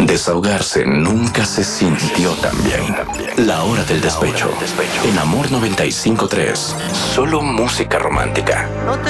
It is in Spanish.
Desahogarse nunca se sintió tan bien. La hora del despecho. En Amor 95.3. Solo música romántica. No te